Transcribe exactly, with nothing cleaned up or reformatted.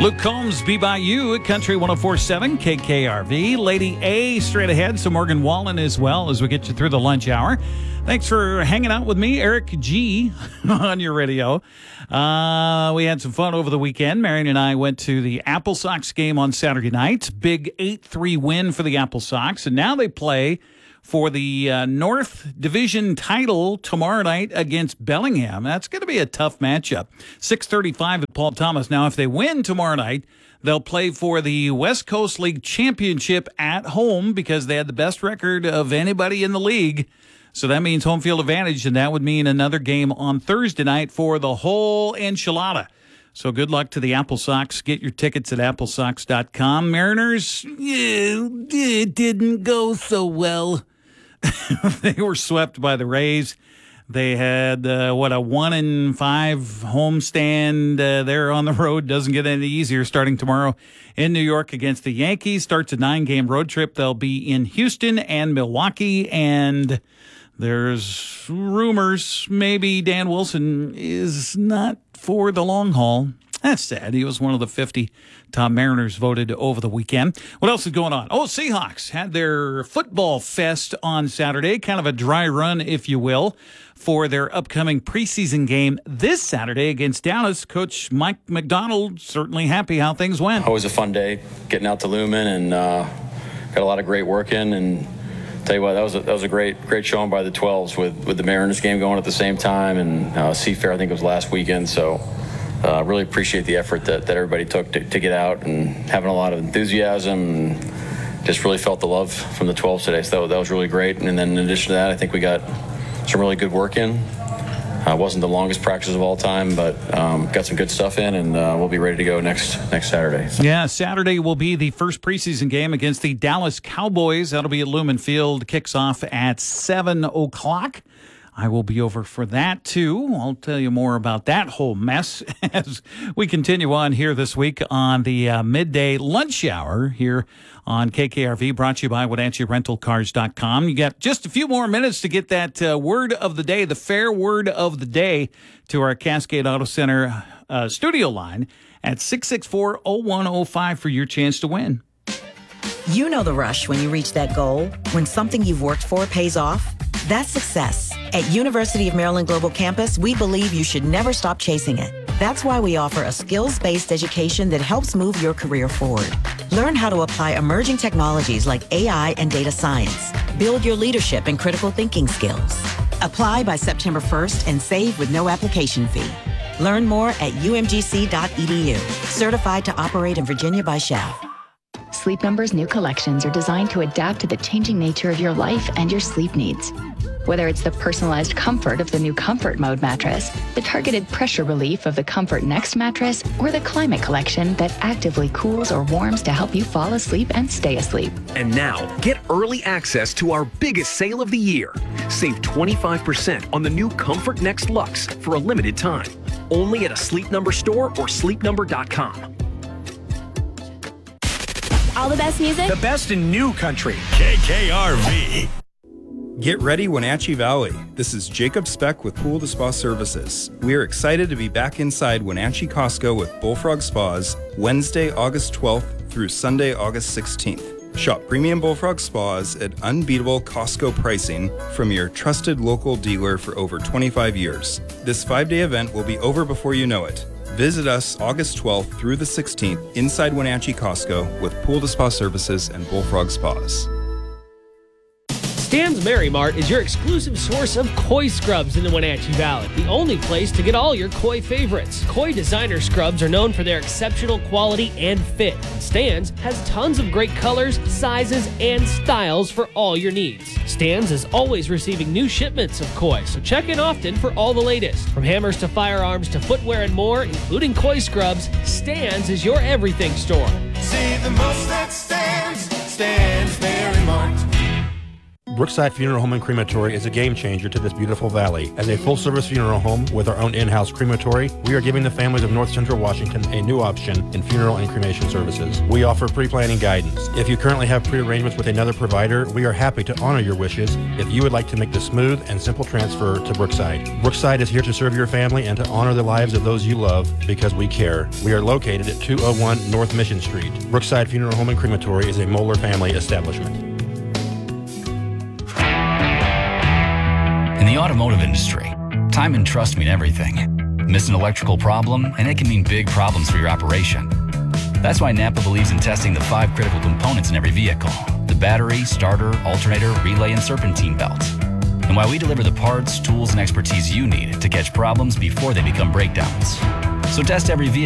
Luke Combs, Be By You at Country one oh four point seven K K R V. Lady A straight ahead, so Morgan Wallen as well as we get you through the lunch hour. Thanks for hanging out with me, Eric G, on your radio. Uh, we had some fun over the weekend. Marion and I went to the Apple Sox game on Saturday night. Big eight three win for the Apple Sox, and now they play for the uh, North Division title tomorrow night against Bellingham. That's going to be a tough matchup. six thirty-five at Paul Thomas. Now, if they win tomorrow night, they'll play for the West Coast League Championship at home because they had the best record of anybody in the league. So that means home field advantage, and that would mean another game on Thursday night for the whole enchilada. So good luck to the Apple Sox. Get your tickets at apple sox dot com. Mariners, yeah, it didn't go so well. They were swept by the Rays. They had, uh, what, a one in five homestand uh, there on the road. Doesn't get any easier starting tomorrow in New York against the Yankees. Starts a nine-game road trip. They'll be in Houston and Milwaukee, and there's rumors maybe Dan Wilson is not for the long haul. That's sad. He was one of the fifty top Mariners voted over the weekend. What else is going on? Oh, Seahawks had their football fest on Saturday, kind of a dry run, if you will, for their upcoming preseason game this Saturday against Dallas. Coach Mike McDonald certainly happy how things went. Always a fun day getting out to Lumen, and uh, got a lot of great work in. And tell you what, that was a, that was a great great showing by the twelves with with the Mariners game going at the same time, and uh, Seafair I think it was last weekend. So. Uh, really appreciate the effort that, that everybody took to, to get out and having a lot of enthusiasm, and just really felt the love from the twelves today. So that, that was really great. And then in addition to that, I think we got some really good work in. Uh, wasn't the longest practice of all time, but um, got some good stuff in, and uh, we'll be ready to go next next Saturday. So. Yeah, Saturday will be the first preseason game against the Dallas Cowboys. That'll be at Lumen Field. Kicks off at seven o'clock. I will be over for that, too. I'll tell you more about that whole mess as we continue on here this week on the uh, midday lunch hour here on K K R V, brought to you by Wenatchee Rental Cars dot com. You got just a few more minutes to get that uh, word of the day, the fair word of the day, to our Cascade Auto Center uh, studio line at six six four, oh one oh five for your chance to win. You know the rush when you reach that goal, when something you've worked for pays off. That's success. At University of Maryland Global Campus, we believe you should never stop chasing it. That's why we offer a skills-based education that helps move your career forward. Learn how to apply emerging technologies like A I and data science. Build your leadership and critical thinking skills. Apply by September first and save with no application fee. Learn more at u m g c dot e d u. Certified to operate in Virginia by S H A V. Sleep Number's new collections are designed to adapt to the changing nature of your life and your sleep needs. Whether it's the personalized comfort of the new Comfort Mode mattress, the targeted pressure relief of the Comfort Next mattress, or the Climate Collection that actively cools or warms to help you fall asleep and stay asleep. And now, get early access to our biggest sale of the year. Save twenty-five percent on the new Comfort Next Luxe for a limited time. Only at a Sleep Number store or sleep number dot com. All the best music? The best in new country. K K R V. Get ready, Wenatchee Valley. This is Jacob Speck with Pool to Spa Services. We are excited to be back inside Wenatchee Costco with Bullfrog Spas Wednesday, August twelfth through Sunday, August sixteenth. Shop premium Bullfrog Spas at unbeatable Costco pricing from your trusted local dealer for over twenty-five years. This five-day event will be over before you know it. Visit us August twelfth through the sixteenth inside Wenatchee Costco with Pool to Spa Services and Bullfrog Spas. Stan's Mary Mart is your exclusive source of koi scrubs in the Wenatchee Valley. The only place to get all your koi favorites. Koi designer scrubs are known for their exceptional quality and fit. Stan's has tons of great colors, sizes, and styles for all your needs. Stan's is always receiving new shipments of koi, so check in often for all the latest. From hammers to firearms to footwear and more, including koi scrubs, Stan's is your everything store. See the most that Stan's, Stan's Mary Mart. Brookside Funeral Home and Crematory is a game changer to this beautiful valley. As a full-service funeral home with our own in-house crematory, we are giving the families of North Central Washington a new option in funeral and cremation services. We offer pre-planning guidance. If you currently have pre-arrangements with another provider, we are happy to honor your wishes if you would like to make the smooth and simple transfer to Brookside. Brookside is here to serve your family and to honor the lives of those you love because we care. We are located at two oh one North Mission Street. Brookside Funeral Home and Crematory is a Moeller family establishment. In the automotive industry, time and trust mean everything. Miss an electrical problem, and it can mean big problems for your operation. That's why Napa believes in testing the five critical components in every vehicle: the battery, starter, alternator, relay, and serpentine belt. And why we deliver the parts, tools, and expertise you need to catch problems before they become breakdowns. So test every vehicle